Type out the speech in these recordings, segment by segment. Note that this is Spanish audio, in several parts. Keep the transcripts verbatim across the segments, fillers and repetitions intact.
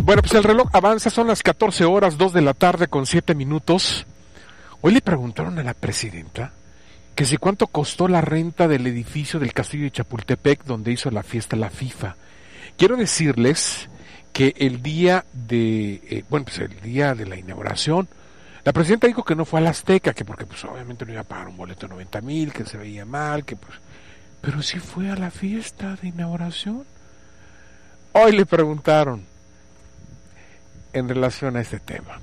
Bueno, pues el reloj avanza, son las catorce horas, dos de la tarde con siete minutos. Hoy le preguntaron a la presidenta que si cuánto costó la renta del edificio del Castillo de Chapultepec donde hizo la fiesta la FIFA. Quiero decirles que el día de, eh, bueno, pues el día de la inauguración, la presidenta dijo que no fue a la Azteca, que porque pues obviamente no iba a pagar un boleto de noventa mil, que se veía mal, que pues, pero sí fue a la fiesta de inauguración. Hoy le preguntaron en relación a este tema.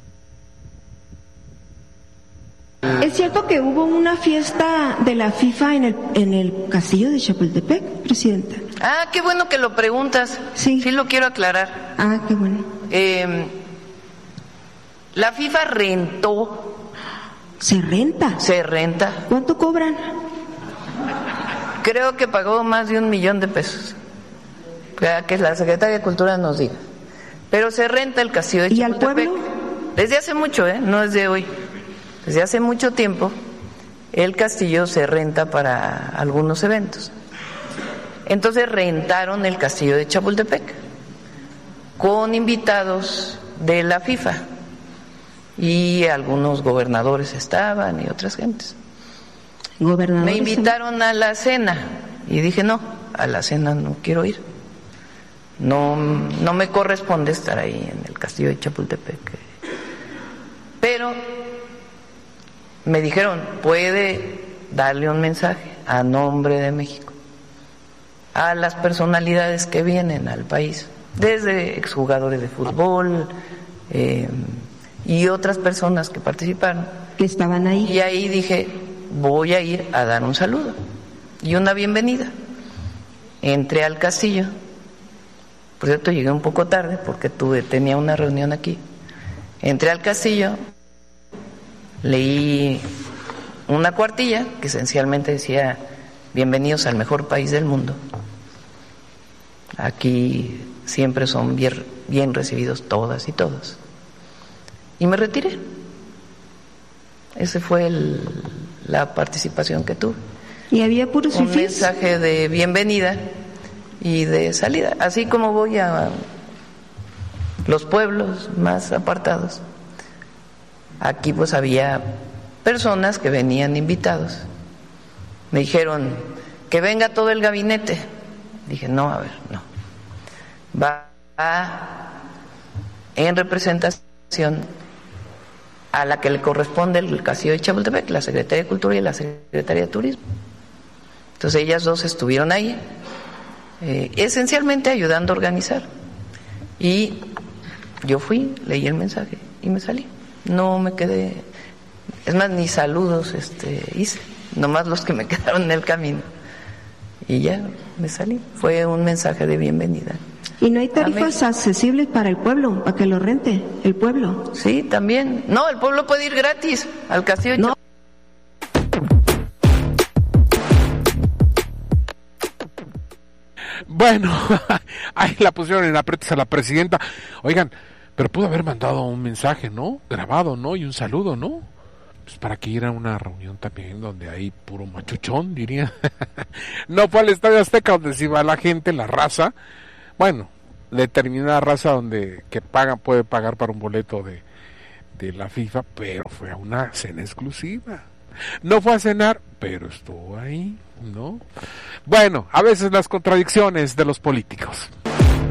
¿Es cierto que hubo una fiesta de la FIFA en el, en el Castillo de Chapultepec, presidenta? Ah, qué bueno que lo preguntas. Sí. Sí lo quiero aclarar. Ah, qué bueno. Eh, la FIFA rentó. ¿Se renta? Se renta. ¿Cuánto cobran? Creo que pagó más de un millón de pesos. Que la Secretaría de Cultura nos diga. Pero se renta el Castillo de Chapultepec. ¿Y al pueblo? Desde hace mucho, ¿eh? No es de hoy. Desde hace mucho tiempo el castillo se renta para algunos eventos. Entonces rentaron el Castillo de Chapultepec con invitados de la FIFA y algunos gobernadores estaban y otras gentes. ¿Gobernadores? Me invitaron a la cena y dije no, a la cena no quiero ir. No, no me corresponde estar ahí en el Castillo de Chapultepec. Pero me dijeron, puede darle un mensaje a nombre de México a las personalidades que vienen al país, desde exjugadores de fútbol eh, y otras personas que participaron. Que estaban ahí. Y ahí dije, voy a ir a dar un saludo y una bienvenida. Entré al castillo, por cierto llegué un poco tarde porque tuve, tenía una reunión aquí. Entré al castillo, leí una cuartilla que esencialmente decía bienvenidos al mejor país del mundo. Aquí siempre son bien, bien recibidos todas y todos. Y me retiré. Esa fue el, la participación que tuve. ¿Y había puros un fifís? Mensaje de bienvenida y de salida. Así como voy a los pueblos más apartados. Aquí pues había personas que venían invitados. Me dijeron que venga todo el gabinete. Dije, no, a ver, no. Va a, en representación a la que le corresponde el Castillo de Chapultepec, la Secretaría de Cultura y la Secretaría de Turismo. Entonces ellas dos estuvieron ahí, eh, esencialmente ayudando a organizar. Y yo fui, leí el mensaje y me salí. No me quedé, es más, ni saludos este, hice, nomás los que me quedaron en el camino. Y ya me salí. Fue un mensaje de bienvenida. ¿Y no hay tarifas accesibles para el pueblo, para que lo rente el pueblo? Sí, también. No, el pueblo puede ir gratis al castillo. No. Bueno, ahí la pusieron en aprietos a la presidenta. Oigan, pero pudo haber mandado un mensaje, ¿no? Grabado, ¿no? Y un saludo, ¿no? Pues para que ir a una reunión también donde hay puro machuchón, diría. No fue al Estadio Azteca donde se iba la gente, la raza. Bueno, determinada raza donde que paga, puede pagar para un boleto de, de la FIFA, pero fue a una cena exclusiva. No fue a cenar, pero estuvo ahí, ¿no? Bueno, a veces las contradicciones de los políticos.